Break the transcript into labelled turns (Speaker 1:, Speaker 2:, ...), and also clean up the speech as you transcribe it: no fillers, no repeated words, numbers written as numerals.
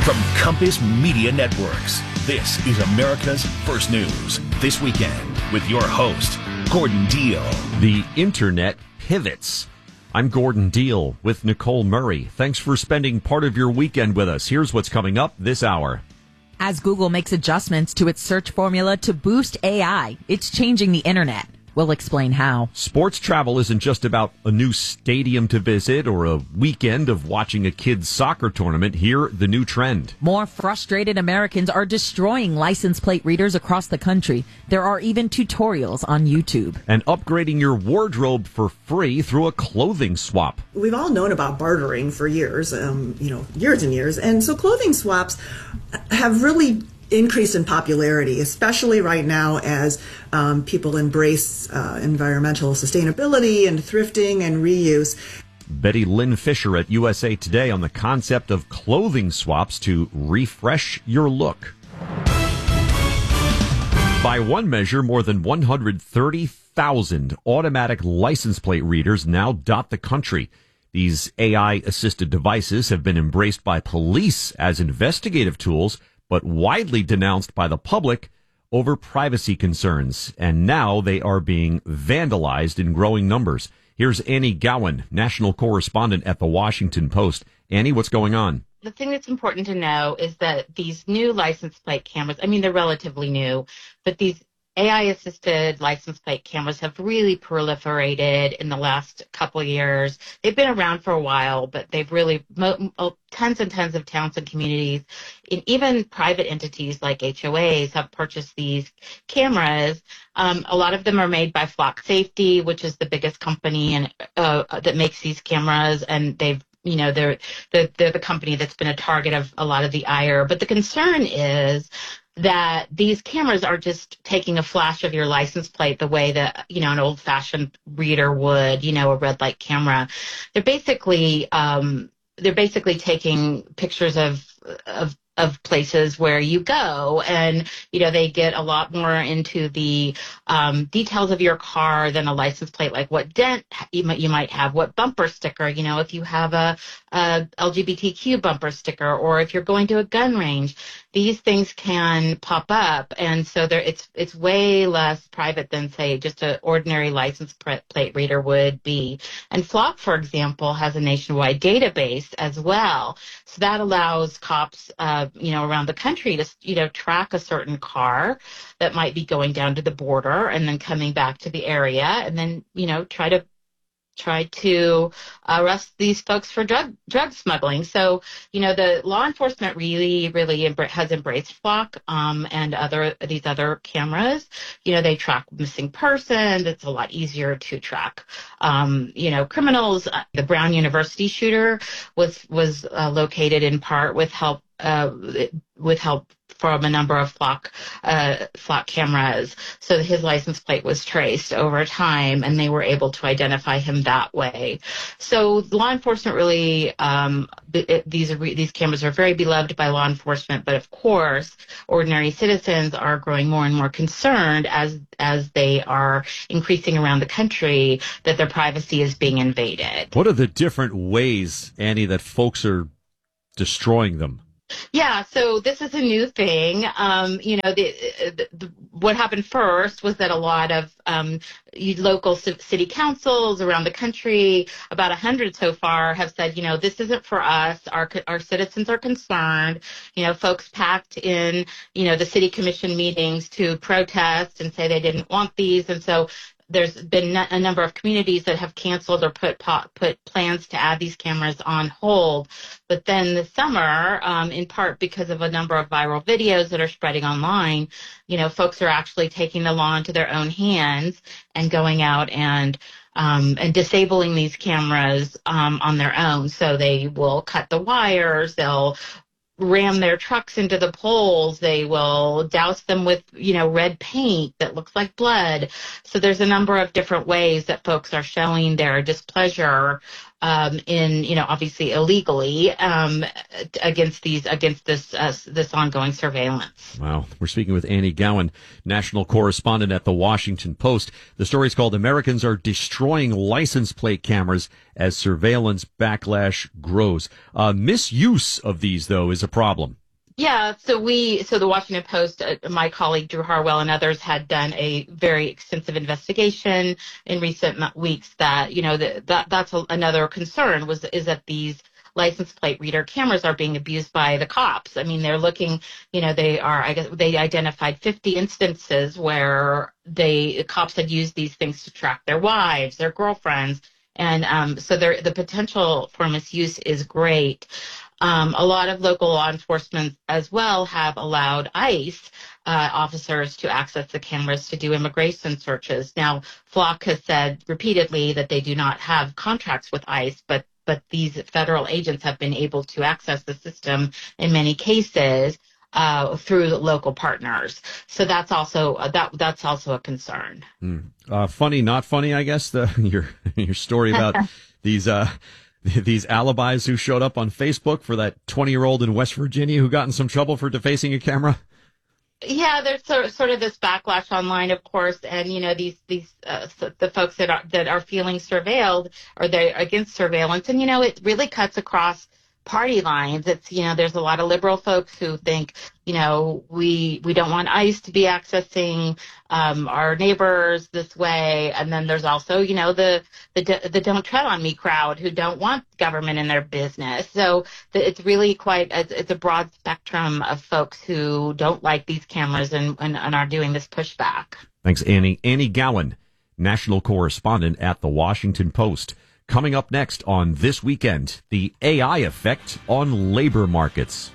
Speaker 1: From Compass Media Networks, this is America's First News This Weekend with your host, Gordon Deal.
Speaker 2: The internet pivots. I'm Gordon Deal with Nicole Murray. Thanks for spending part of your weekend with us. Here's what's coming up this hour.
Speaker 3: As Google makes adjustments to its search formula to boost AI, it's changing the internet. We'll explain how.
Speaker 2: Sports travel isn't just about a new stadium to visit or a weekend of watching a kid's soccer tournament. Hear the new trend.
Speaker 3: More frustrated Americans are destroying license plate readers across the country. There are even tutorials on YouTube.
Speaker 2: And upgrading your wardrobe for free through a clothing swap.
Speaker 4: We've all known about bartering for years, years and years. And so clothing swaps have really increase in popularity, especially right now as people embrace environmental sustainability and thrifting and reuse.
Speaker 2: Betty Lynn Fisher at USA Today on the concept of clothing swaps to refresh your look. By one measure, more than 130,000 automatic license plate readers now dot the country. These AI-assisted devices have been embraced by police as investigative tools, but widely denounced by the public over privacy concerns. And now they are being vandalized in growing numbers. Here's Annie Gowan, national correspondent at The Washington Post. Annie, what's going on?
Speaker 5: The thing that's important to know is that these new license plate cameras, they're relatively new, but these AI-assisted license plate cameras have really proliferated in the last couple of years. They've been around for a while, but they've really, tons and tons of towns and communities, and even private entities like HOAs have purchased these cameras. A lot of them are made by Flock Safety, which is the biggest company that makes these cameras, and they're the company that's been a target of a lot of the ire. But the concern is that these cameras are just taking a flash of your license plate the way that, an old-fashioned reader would, a red light camera. They're basically taking pictures of places where you go, and they get a lot more into the details of your car than a license plate, like what dent you might have, what bumper sticker, if you have a LGBTQ bumper sticker, or if you're going to a gun range. These things can pop up, and so it's way less private than, say, just an ordinary license plate reader would be. And Flock, for example, has a nationwide database as well, so that allows cops, around the country to, track a certain car that might be going down to the border and then coming back to the area, and then, try to arrest these folks for drug smuggling. So, the law enforcement really has embraced Flock and these other cameras. They track missing persons. It's a lot easier to track, criminals. The Brown University shooter was located in part with help from a number of Flock cameras. So his license plate was traced over time, and they were able to identify him that way. So law enforcement really, these cameras are very beloved by law enforcement, but of course, ordinary citizens are growing more and more concerned as they are increasing around the country that their privacy is being invaded.
Speaker 2: What are the different ways, Annie, that folks are destroying them?
Speaker 5: Yeah, so this is a new thing. What happened first was that a lot of local city councils around the country, about 100 so far, have said, this isn't for us. Our citizens are concerned. Folks packed in, the city commission meetings to protest and say they didn't want these, and so there's been a number of communities that have canceled or put plans to add these cameras on hold. But then this summer, in part because of a number of viral videos that are spreading online, folks are actually taking the law into their own hands and going out and disabling these cameras on their own. So they will cut the wires, they'll ram their trucks into the poles, they will douse them with, red paint that looks like blood. So there's a number of different ways that folks are showing their displeasure obviously illegally against this ongoing surveillance.
Speaker 2: Wow. We're speaking with Annie Gowan, national correspondent at The Washington Post. The story is called "Americans Are Destroying License Plate Cameras as Surveillance Backlash Grows." Misuse of these, though, is a problem.
Speaker 5: Yeah, so the Washington Post, my colleague Drew Harwell and others had done a very extensive investigation in recent weeks that, that's another concern is that these license plate reader cameras are being abused by the cops. I mean, they're looking, they identified 50 instances where the cops had used these things to track their wives, their girlfriends. And so the potential for misuse is great. A lot of local law enforcement as well have allowed ICE officers to access the cameras to do immigration searches. Now, Flock has said repeatedly that they do not have contracts with ICE, but these federal agents have been able to access the system in many cases through local partners. So that's also a concern.
Speaker 2: Funny, not funny, I guess. Your story about these alibis who showed up on Facebook for that 20-year-old in West Virginia who got in some trouble for defacing a camera.
Speaker 5: Yeah, there's sort of this backlash online, of course, and the folks that are feeling surveilled or they're against surveillance, and it really cuts across party lines. It's there's a lot of liberal folks who think we don't want ICE to be accessing our neighbors this way, and then there's also the don't tread on me crowd who don't want government in their business. So it's really it's a broad spectrum of folks who don't like these cameras and are doing this pushback.
Speaker 2: Thanks, Annie. Annie Gowan, national correspondent at The Washington Post. Coming up next on This Weekend, the AI effect on labor markets.